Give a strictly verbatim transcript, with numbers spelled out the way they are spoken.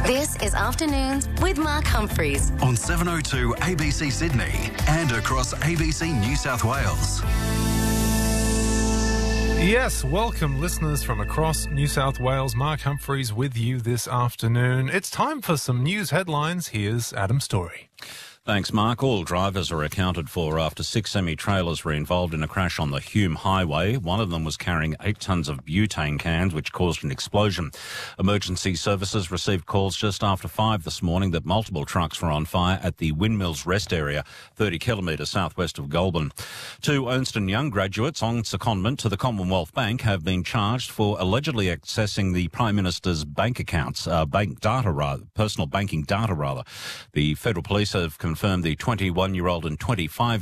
This is Afternoons with Mark Humphreys on seven oh two A B C Sydney and across A B C New South Wales. Yes, welcome listeners from across New South Wales. Mark Humphreys with you this afternoon. It's time for some news headlines. Here's Adam Story. Thanks, Mark. All drivers are accounted for after six semi-trailers were involved in a crash on the Hume Highway. One of them was carrying eight tonnes of butane cans, which caused an explosion. Emergency services received calls just after five this morning that multiple trucks were on fire at the Windmills Rest area, thirty kilometres southwest of Goulburn. Two Ernst and Young graduates on secondment to the Commonwealth Bank have been charged for allegedly accessing the Prime Minister's bank accounts, uh, bank data rather, personal banking data rather. The Federal Police have confirmed the twenty-one-year-old and twenty-five